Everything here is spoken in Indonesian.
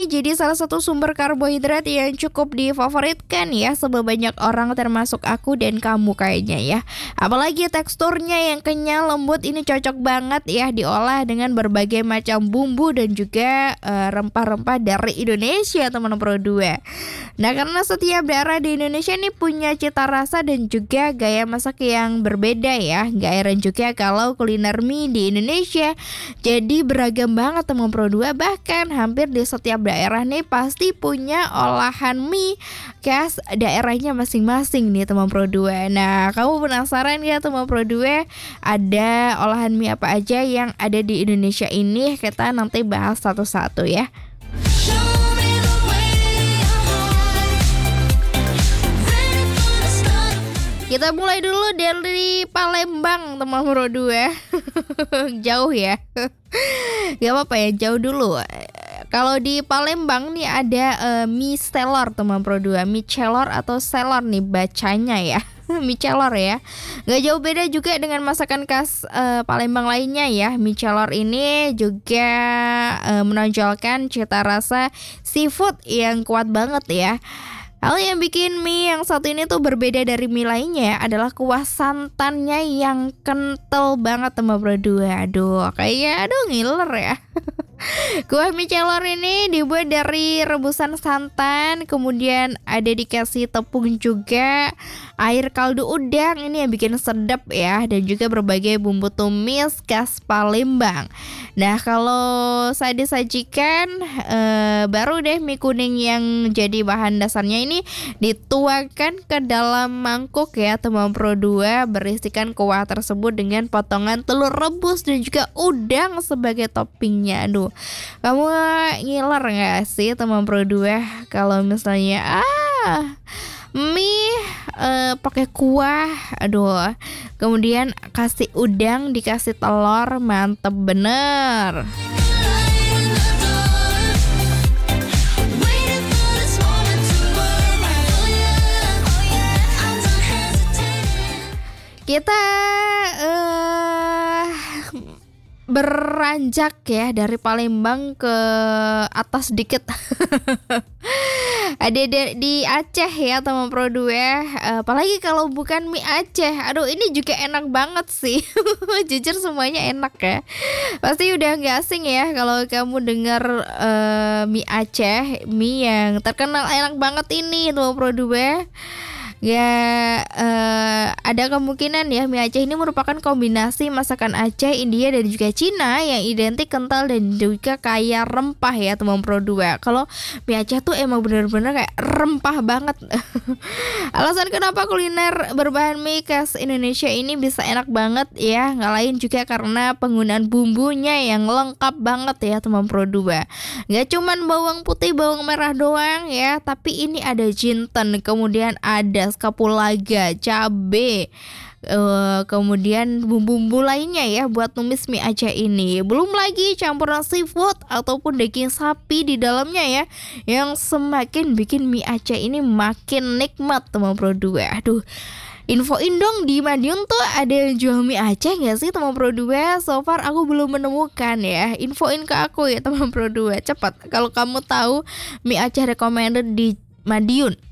jadi salah satu sumber karbohidrat yang cukup difavoritkan ya sama banyak orang termasuk aku dan kamu kayaknya ya. Apalagi teksturnya yang kenyal lembut ini cocok banget ya diolah dengan berbagai macam bumbu dan juga rempah-rempah dari Indonesia teman-teman Pro 2. Nah, karena setiap daerah di Indonesia ini punya cita rasa dan juga gaya masak yang berbeda ya. Gak heran juga kalau kuliner mie di Indonesia jadi beragam banget teman Pro 2. Bahkan hampir di setiap daerah nih pasti punya olahan mie khas daerahnya masing-masing nih teman Pro 2. Nah, kamu penasaran ya teman Pro 2 ada olahan mie apa aja yang ada di Indonesia ini? Kita nanti bahas satu-satu ya. Kita mulai dulu dari Palembang teman Pro 2. Jauh ya. Gak apa-apa ya, jauh dulu. Kalau di Palembang nih ada mie celor teman Pro 2. Mie celor atau celor nih bacanya ya. Mie celor ya. Gak jauh beda juga dengan masakan khas Palembang lainnya ya. Mie celor ini juga menonjolkan cita rasa seafood yang kuat banget ya. Hal yang bikin mie yang satu ini tuh berbeda dari mie lainnya adalah kuah santannya yang kental banget teman Pro 2. Aduh, ngiler ya. Kuah mie celor ini dibuat dari rebusan santan, kemudian ada dikasih tepung juga, air kaldu udang ini yang bikin sedap ya, dan juga berbagai bumbu tumis khas Palembang. Nah, kalau saya disajikan baru deh mie kuning yang jadi bahan dasarnya ini dituangkan ke dalam mangkuk ya teman Pro 2, berisikan kuah tersebut dengan potongan telur rebus dan juga udang sebagai toppingnya. Aduh, kamu ngiler gak sih teman Pro 2 kalau misalnya mie pakai kuah, aduh, kemudian kasih udang, dikasih telur, mantep bener. Kita beranjak ya dari Palembang ke atas dikit. Ada di Aceh ya teman Pro 2. Apalagi kalau bukan mie Aceh. Aduh, ini juga enak banget sih. Jujur semuanya enak ya. Pasti udah gak asing ya kalau kamu dengar mie Aceh, mie yang terkenal enak banget ini teman Pro 2. Ya, ada kemungkinan ya mie Aceh ini merupakan kombinasi masakan Aceh, India dan juga Cina yang identik kental dan juga kaya rempah ya teman Pro 2. Kalau mie Aceh tuh emang bener-bener kayak rempah banget. Alasan kenapa kuliner berbahan mie khas Indonesia ini bisa enak banget ya, nggak lain juga karena penggunaan bumbunya yang lengkap banget ya teman Pro 2. Nggak cuman bawang putih, bawang merah doang ya, tapi ini ada jinten, kemudian ada kapulaga, cabe, kemudian bumbu-bumbu lainnya ya buat tumis mie Aceh ini. Belum lagi campuran seafood ataupun daging sapi di dalamnya ya, yang semakin bikin mie Aceh ini makin nikmat teman Pro 2. Aduh, infoin dong di Madiun tuh ada yang jual mie Aceh gak sih teman Pro 2? So far aku belum menemukan ya. Infoin ke aku ya teman Pro 2, cepat. Kalau kamu tahu mie Aceh recommended di Madiun,